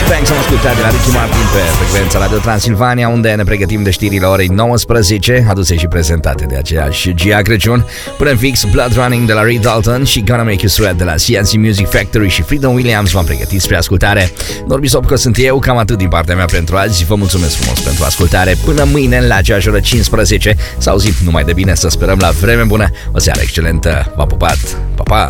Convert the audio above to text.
Banks am ascultat de la Ricky Martin pe frecvența Radio Transilvania, unde ne pregătim de știrile orei 19, aduse și prezentate de aceeași Gia Crăciun. Până în fix, Blood Running de la Ray Dalton și Gonna Make You Sweat de la CNC Music Factory și Freedom Williams v-am pregătit spre ascultare. Norbi Sopco sunt eu, cam atât din partea mea pentru azi. Vă mulțumesc frumos pentru ascultare. Până mâine la aceeași oră 15. S-a auzit numai de bine, să sperăm la vreme bună. O seară excelentă. V-am pupat. Pa, pa!